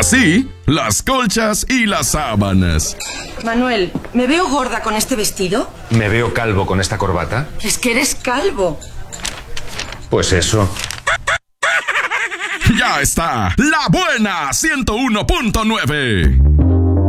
así las colchas y las sábanas. Manuel, ¿me veo gorda con este vestido? ¿Me veo calvo con esta corbata? Es que eres calvo. Pues eso. Ya está, La Buena 101.9.